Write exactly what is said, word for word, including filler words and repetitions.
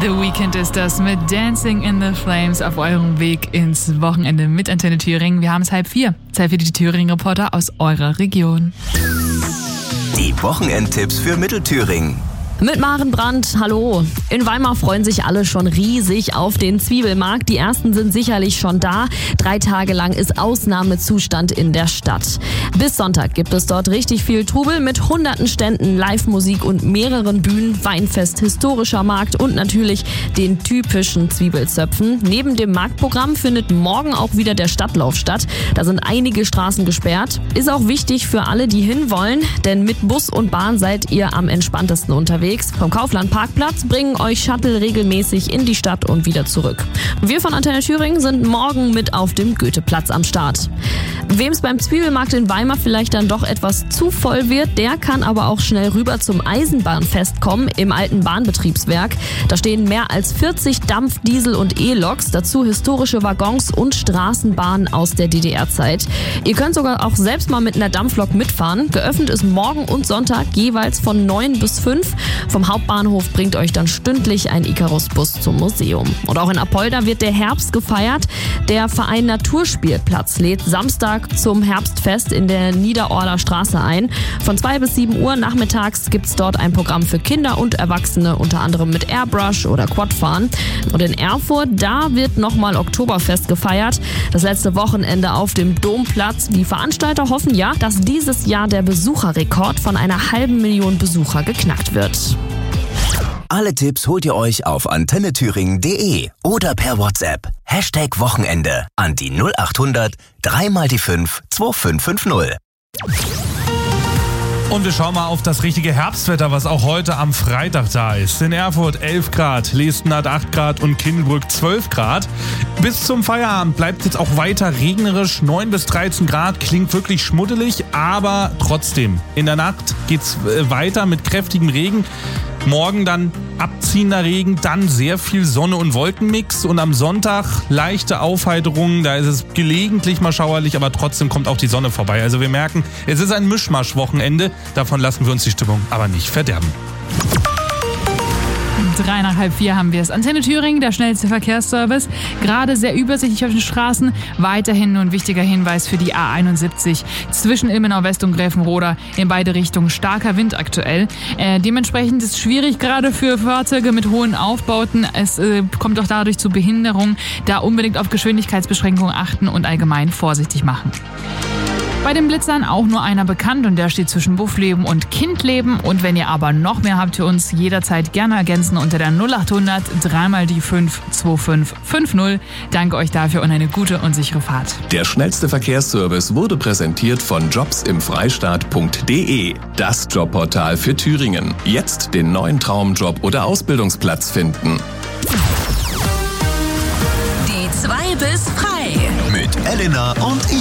The Weeknd ist das mit Dancing in the Flames auf eurem Weg ins Wochenende mit Antenne Thüringen. Wir haben es halb vier. Zeit für die Thüringen-Reporter aus eurer Region. Die Wochenendtipps für Mittelthüringen. Mit Maren Brandt, hallo. In Weimar freuen sich alle schon riesig auf den Zwiebelmarkt. Die ersten sind sicherlich schon da. Drei Tage lang ist Ausnahmezustand in der Stadt. Bis Sonntag gibt es dort richtig viel Trubel mit hunderten Ständen, Live-Musik und mehreren Bühnen, Weinfest, historischer Markt und natürlich den typischen Zwiebelzöpfen. Neben dem Marktprogramm findet morgen auch wieder der Stadtlauf statt. Da sind einige Straßen gesperrt. Ist auch wichtig für alle, die hinwollen, denn mit Bus und Bahn seid ihr am entspanntesten unterwegs. Vom Kaufland Parkplatz bringen euch Shuttle regelmäßig in die Stadt und wieder zurück. Wir von Antenne Thüringen sind morgen mit auf dem Goetheplatz am Start. Wem es beim Zwiebelmarkt in Weimar vielleicht dann doch etwas zu voll wird, der kann aber auch schnell rüber zum Eisenbahnfest kommen im alten Bahnbetriebswerk. Da stehen mehr als vierzig Dampf-, Diesel- und E-Loks, dazu historische Waggons und Straßenbahnen aus der D D R-Zeit. Ihr könnt sogar auch selbst mal mit einer Dampflok mitfahren. Geöffnet ist morgen und Sonntag jeweils von neun bis fünf. Vom Hauptbahnhof bringt euch dann stündlich ein Icarus-Bus zum Museum. Und auch in Apolda wird der Herbst gefeiert. Der Verein Naturspielplatz lädt Samstag zum Herbstfest in der Niederorler Straße ein. Von zwei bis sieben Uhr nachmittags gibt es dort ein Programm für Kinder und Erwachsene, unter anderem mit Airbrush oder Quadfahren. Und in Erfurt, da wird nochmal Oktoberfest gefeiert. Das letzte Wochenende auf dem Domplatz. Die Veranstalter hoffen ja, dass dieses Jahr der Besucherrekord von einer halben Million Besucher geknackt wird. Alle Tipps holt ihr euch auf antennethüringen punkt de oder per WhatsApp. Hashtag Wochenende an die null acht hundert drei mal die fünf zwei fünf fünf null. Und wir schauen mal auf das richtige Herbstwetter, was auch heute am Freitag da ist. In Erfurt elf Grad, Lesten hat acht Grad und Kindelburg zwölf Grad. Bis zum Feierabend bleibt jetzt auch weiter regnerisch, neun bis dreizehn Grad, klingt wirklich schmuddelig, aber trotzdem. In der Nacht geht's weiter mit kräftigem Regen. Morgen dann abziehender Regen, dann sehr viel Sonne- und Wolkenmix und am Sonntag leichte Aufheiterungen. Da ist es gelegentlich mal schauerlich, aber trotzdem kommt auch die Sonne vorbei. Also wir merken, es ist ein Mischmasch-Wochenende. Davon lassen wir uns die Stimmung aber nicht verderben. Drei nach halb vier haben wir es. Antenne Thüringen, der schnellste Verkehrsservice. Gerade sehr übersichtlich auf den Straßen. Weiterhin nur ein wichtiger Hinweis für die A einundsiebzig zwischen Ilmenau West und Gräfenroda. In beide Richtungen starker Wind aktuell. Äh, dementsprechend ist es schwierig, gerade für Fahrzeuge mit hohen Aufbauten. Es äh, kommt auch dadurch zu Behinderungen. Da unbedingt auf Geschwindigkeitsbeschränkungen achten und allgemein vorsichtig machen. Bei den Blitzern auch nur einer bekannt und der steht zwischen Buffleben und Kindleben. Und wenn ihr aber noch mehr habt für uns, jederzeit gerne ergänzen unter der null acht hundert drei mal die fünf zwei fünf fünf null. Danke euch dafür und eine gute und sichere Fahrt. Der schnellste Verkehrsservice wurde präsentiert von jobsimfreistaat punkt de, das Jobportal für Thüringen. Jetzt den neuen Traumjob oder Ausbildungsplatz finden. Die zwei bis frei. Mit Elena und Ian.